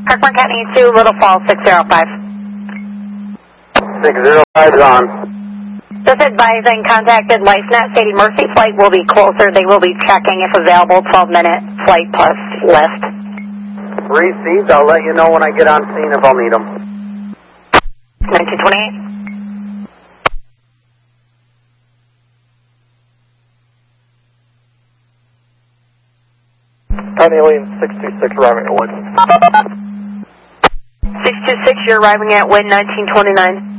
Parkland County 2, Little Falls, 605. 605 is on. Just advising, contacted LifeNet stating Mercy flight will be closer. They will be checking if available, 12-minute flight plus lift. Received. I'll let you know when I get on scene if I'll need them. 1928. County Alien 626 arriving at Wind. 626, you're arriving at Wind 1929.